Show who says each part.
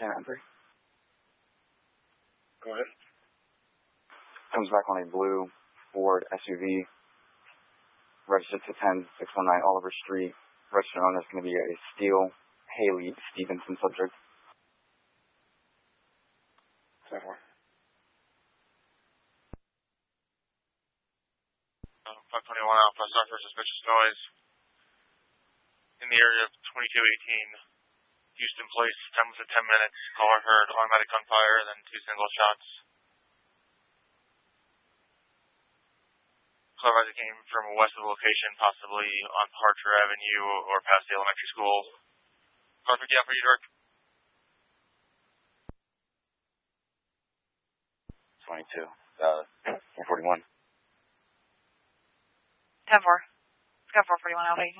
Speaker 1: 10-3.
Speaker 2: Go ahead.
Speaker 1: Comes back on a blue Ford SUV, registered to 10619 Oliver Street. Registered on is going to be a Steele Haley Stevenson subject.
Speaker 2: 7-4.
Speaker 3: 521 Alpha, start for suspicious noise in the area of 2218 Houston Place. Time was at 10 minutes. Caller heard automatic gunfire, then 2 single shots. Caller that came from west of the location, possibly on Parcher Avenue or past the elementary school. Caller 50 out for you, Dirk.
Speaker 1: 22. 441.
Speaker 4: 10-4. It's got 441 out.